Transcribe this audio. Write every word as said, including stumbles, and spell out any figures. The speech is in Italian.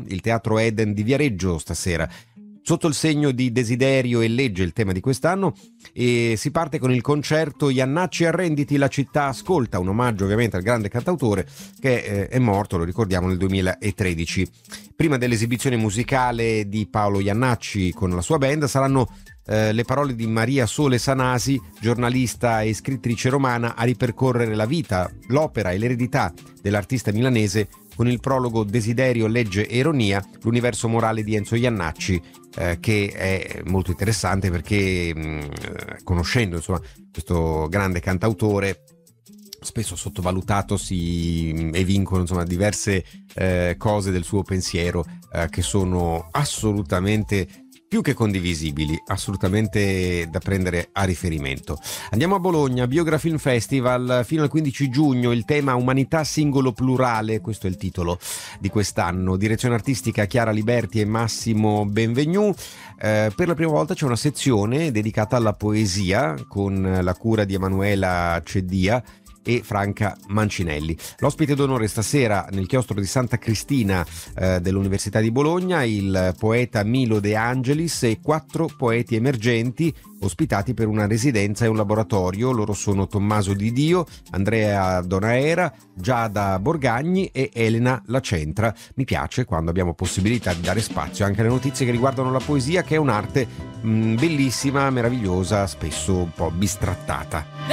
il Teatro Eden di Viareggio stasera. Sotto il segno di desiderio e legge, il tema di quest'anno, e si parte con il concerto Iannacci arrenditi, la città ascolta, un omaggio ovviamente al grande cantautore che eh, è morto, lo ricordiamo, nel duemilatredici. Prima dell'esibizione musicale di Paolo Iannacci con la sua band saranno eh, le parole di Maria Sole Sanasi, giornalista e scrittrice romana, a ripercorrere la vita, l'opera e l'eredità dell'artista milanese con il prologo Desiderio, legge e ironia, l'universo morale di Enzo Iannacci, eh, che è molto interessante perché mh, conoscendo insomma questo grande cantautore spesso sottovalutato si evincono insomma diverse eh, cose del suo pensiero eh, che sono assolutamente più che condivisibili, assolutamente da prendere a riferimento. Andiamo a Bologna, Biografilm Festival, fino al quindici giugno, il tema Umanità singolo plurale, questo è il titolo di quest'anno. Direzione artistica Chiara Liberti e Massimo Benvenu. Eh, per la prima volta c'è una sezione dedicata alla poesia con la cura di Emanuela Ceddia e Franca Mancinelli. L'ospite d'onore stasera nel chiostro di Santa Cristina eh, dell'Università di Bologna, il poeta Milo De Angelis e quattro poeti emergenti ospitati per una residenza e un laboratorio. Loro sono Tommaso Di Dio, Andrea Donaera, Giada Borgagni e Elena Lacentra. Mi piace quando abbiamo possibilità di dare spazio anche alle notizie che riguardano la poesia, che è un'arte mh, bellissima, meravigliosa, spesso un po' bistrattata.